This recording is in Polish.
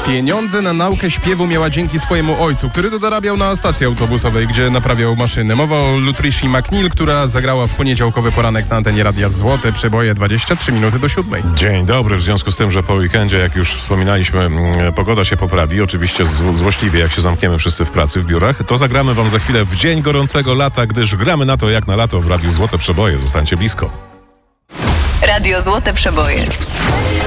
Pieniądze na naukę śpiewu miała dzięki swojemu ojcu, który to dorabiał na stacji autobusowej, gdzie naprawiał maszyny. Mowa o Lutricia McNeil, która zagrała w poniedziałkowy poranek na antenie Radia Złote Przeboje 23 minuty do 7. Dzień dobry, w związku z tym, że po weekendzie, jak już wspominaliśmy, pogoda się poprawi, oczywiście złośliwie, jak się zamkniemy wszyscy w pracy, w biurach, to zagramy wam za chwilę w dzień gorącego lata, gdyż gramy na to jak na lato w Radiu Złote Przeboje. Zostańcie blisko. Radio Złote Przeboje.